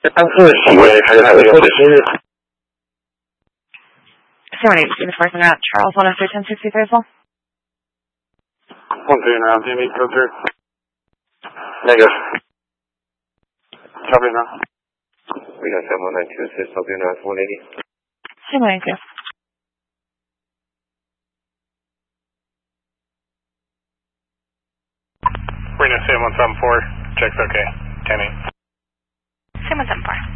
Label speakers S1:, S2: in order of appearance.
S1: 当时行为还是他的过的生日。
S2: Sorry, the first one out. Charles, 103-1063 as well.
S1: 139, Jimmy, go through. Negative. Copy now.
S3: We got 7192, I'll be north 180.
S2: 7192.
S1: Reno 7174, checks okay. 10-8.
S2: 7174.